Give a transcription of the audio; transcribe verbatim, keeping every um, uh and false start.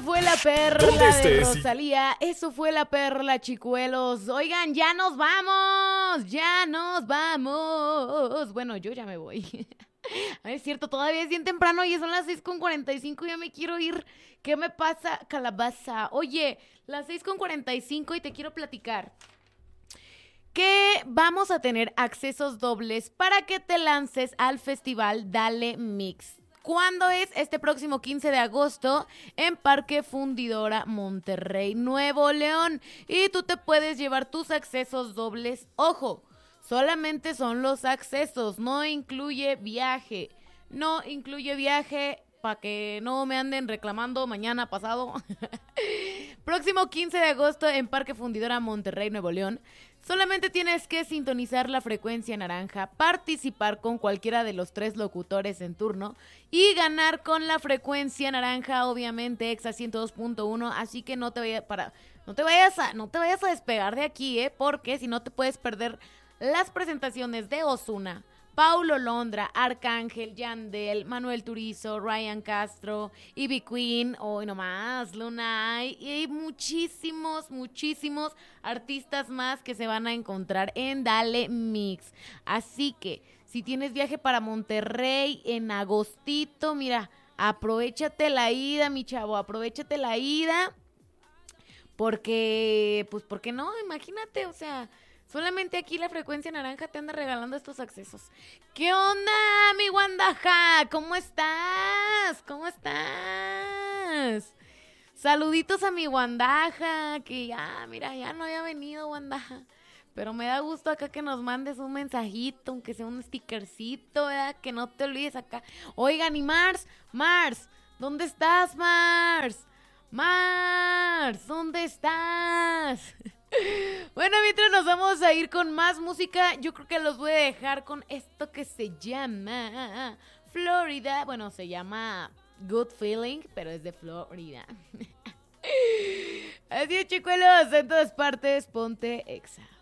fue la perla ¿Dónde de estés? Rosalía, eso fue la perla, chicuelos. Oigan, ya nos vamos, ya nos vamos. Bueno, yo ya me voy. Es cierto, todavía es bien temprano y son las seis con cuarenta y cinco, ya me quiero ir. ¿Qué me pasa, calabaza? Oye, las seis con cuarenta y cinco y te quiero platicar que vamos a tener accesos dobles para que te lances al festival Dale Mix. ¿Cuándo es? Este próximo quince de agosto en Parque Fundidora Monterrey, Nuevo León. Y tú te puedes llevar tus accesos dobles. ¡Ojo! Solamente son los accesos, no incluye viaje. No incluye viaje para que no me anden reclamando mañana pasado. Próximo quince de agosto en Parque Fundidora Monterrey, Nuevo León. Solamente tienes que sintonizar la frecuencia naranja, participar con cualquiera de los tres locutores en turno y ganar con la frecuencia naranja, obviamente, Exa ciento dos punto uno. Así que no te vayas para, no te vayas a, no te vayas a despegar de aquí, ¿eh? Porque si no te puedes perder las presentaciones de Ozuna, Paulo Londra, Arcángel, Yandel, Manuel Turizo, Ryan Castro, Ivy Queen, hoy nomás, Lunay, y hay muchísimos, muchísimos artistas más que se van a encontrar en Dale Mix. Así que, si tienes viaje para Monterrey en agostito, mira, aprovechate la ida, mi chavo, aprovechate la ida, porque, pues, ¿por qué no? Imagínate, o sea... Solamente aquí la frecuencia naranja te anda regalando estos accesos. ¿Qué onda, mi Wandaja? ¿Cómo estás? ¿Cómo estás? Saluditos a mi Wandaja, que ya, mira, ya no había venido, Wandaja. Pero me da gusto acá que nos mandes un mensajito, aunque sea un stickercito, ¿verdad? Que no te olvides acá. Oigan, y Mars, Mars, ¿dónde estás, Mars? Mars, ¿dónde estás? Bueno, mientras nos vamos a ir con más música, yo creo que los voy a dejar con esto que se llama Florida. Bueno, se llama Good Feeling, pero es de Florida. Así es, chicuelos, en todas partes, ponte Exa.